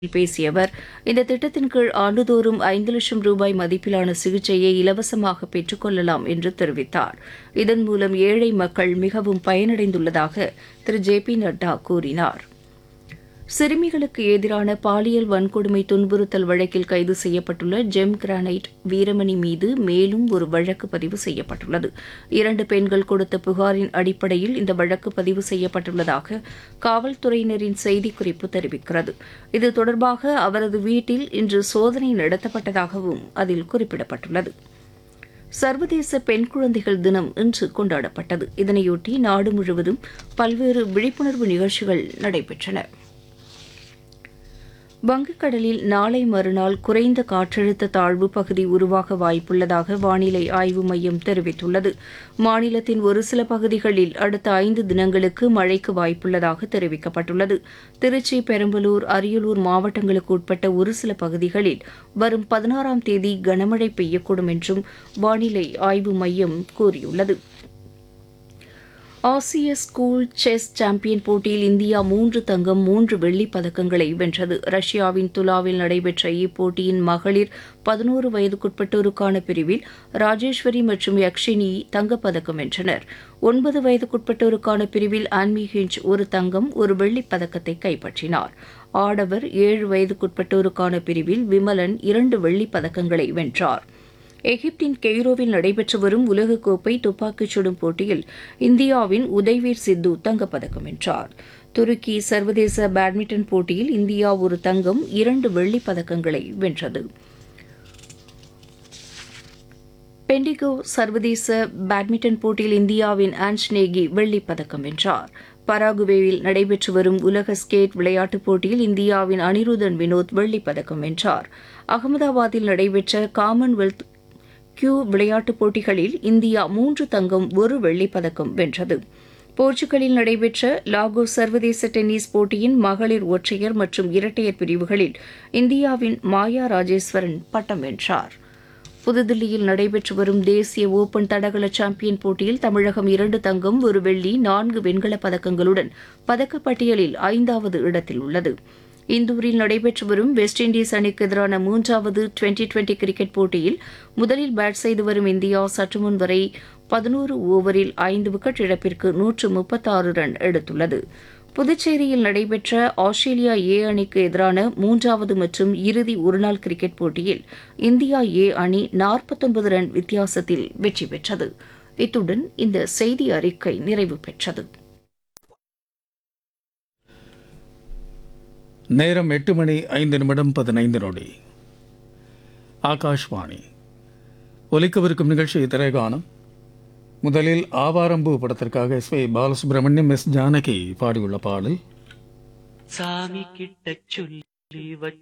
பேசிய அவர், இந்த திட்டத்தின் கீழ் ஆண்டுதோறும் 5,00,000 ரூபாய் மதிப்பிலான சிகிச்சையை இலவசமாக பெற்றுக் கொள்ளலாம் என்று தெரிவித்தார். இதன் மூலம் ஏழை மக்கள் மிகவும் பயனடைந்துள்ளதாக திரு ஜே பி நட்டா கூறினார். சிறுமிகளுக்கு எதிரான பாலியல் வன்கொடுமை துன்புறுத்தல் வழக்கில் கைது செய்யப்பட்டுள்ள ஜெம் கிரானைட் வீரமணி மீது மேலும் ஒரு வழக்கு பதிவு செய்யப்பட்டுள்ளது. 2 பெண்கள் கொடுத்த புகாரின் அடிப்படையில் இந்த வழக்கு பதிவு செய்யப்பட்டுள்ளதாக காவல்துறையினரின் செய்திக்குறிப்பு தெரிவிக்கிறது. இது தொடர்பாக அவரது வீட்டில் இன்று சோதனை நடத்தப்பட்டதாகவும் அதில் குறிப்பிடப்பட்டுள்ளது. சர்வதேச பெண் குழந்தைகள் தினம் இன்று கொண்டாடப்பட்டது. இதனையொட்டி நாடு முழுவதும் பல்வேறு விழிப்புணர்வு நிகழ்ச்சிகள் நடைபெற்றன. வங்கக்கடலில் நாளை மறுநாள் குறைந்த காற்றழுத்த தாழ்வு பகுதி உருவாக வாய்ப்புள்ளதாக வானிலை ஆய்வு மையம் தெரிவித்துள்ளது. மாநிலத்தின் ஒரு சில பகுதிகளில் அடுத்த 5 தினங்களுக்கு மழைக்கு வாய்ப்புள்ளதாக தெரிவிக்கப்பட்டுள்ளது. திருச்சி, பெரம்பலூர், அரியலூர் மாவட்டங்களுக்கு உட்பட்ட ஒரு சில பகுதிகளில் வரும் 16ஆம் தேதி கனமழை பெய்யக்கூடும் என்றும் வானிலை ஆய்வு மையம் கூறியுள்ளது. ஆசிய ஸ்கூல் செஸ் சாம்பியன் போட்டியில் இந்தியா 3 தங்கம் 3 வெள்ளிப் பதக்கங்களை வென்றது. ரஷ்யாவின் துலாவில் நடைபெற்ற இப்போட்டியின் மகளிர் 11 வயதுக்குட்பட்டோருக்கான பிரிவில் ராஜேஸ்வரி மற்றும் யக்ஷினி தங்கப்பதக்கம் வென்றனர். 9 வயதுக்குட்பட்டோருக்கான பிரிவில் ஆன்மி ஹிஞ்ச் 1 தங்கம் 1 வெள்ளிப் பதக்கத்தை கைப்பற்றினார். ஆடவர் 7 வயதுக்குட்பட்டோருக்கான பிரிவில் விமலன் 2 வெள்ளிப் பதக்கங்களை வென்றார். எகிப்தின் கெய்ரோவில் நடைபெற்று வரும் உலகக்கோப்பை துப்பாக்கிச் சுடும் போட்டியில் இந்தியாவின் உதய்வீர் சித்து தங்கப்பதக்கம் வென்றார். துருக்கி சர்வதேச பேட்மிண்டன் போட்டியில் இந்தியா 1 தங்கம் 2 வெள்ளிப் பதக்கங்களை வென்றது. பெண்டிகோ சர்வதேச பேட்மிண்டன் போட்டியில் இந்தியாவின் ஆன்ஸ்நேகி வெள்ளிப் பதக்கம் வென்றார். பராகுவேயில் நடைபெற்று வரும் உலக ஸ்கேட் விளையாட்டுப் போட்டியில் இந்தியாவின் அனிருதன் வினோத் வெள்ளிப் பதக்கம் வென்றார். அகமதாபாத்தில் நடைபெற்ற காமன்வெல்த் கியூ விளையாட்டுப் போட்டிகளில் இந்தியா 3 தங்கம் 1 வெள்ளிப் பதக்கம் வென்றது. போர்ச்சுகலில் நடைபெற்ற லாகோஸ் சர்வதேச டென்னிஸ் போட்டியின் மகளிர் ஒற்றையர் மற்றும் இரட்டையர் பிரிவுகளில் இந்தியாவின் மாயா ராஜேஸ்வரன் பட்டம் வென்றார். புதுதில்லியில் நடைபெற்று வரும் தேசிய ஓபன் தடகள சாம்பியன் போட்டியில் தமிழகம் 2 தங்கம் 1 வெள்ளி 4 வெண்கலப் பதக்கங்களுடன் பதக்கப்பட்டியலில் 5வது இடத்தில் உள்ளது. இந்தூரில் நடைபெற்று வரும் வெஸ்ட் இண்டீஸ் அணிக்கு எதிரான 3வது டுவெண்டி கிரிக்கெட் போட்டியில் முதலில் பேட் செய்து வரும் இந்தியா சற்றுமுன் வரை 11 ஓவரில் 5 விக்கெட் இழப்பிற்கு 136 ரன் எடுத்துள்ளது. புதுச்சேரியில் நடைபெற்ற ஆஸ்திரேலியா ஏ அணிக்கு எதிரான 3வது மற்றும் இறுதி ஒருநாள் கிரிக்கெட் போட்டியில் இந்தியா ஏ அணி 49 ரன் வித்தியாசத்தில் வெற்றி பெற்றது. இத்துடன் இந்த செய்தி அறிக்கை நிறைவு பெற்றது. நேரம் 8:05 ஆகாஷ்வாணி. ஒலிக்கவிருக்கும் நிகழ்ச்சி திரைகானம். முதலில் ஆவாரம்பூ படத்திற்காக எஸ்.பி. பாலசுப்ரமணியம், எஸ். ஜானகி பாடியுள்ள பாடல். சாமி கிட்ட சொல்லி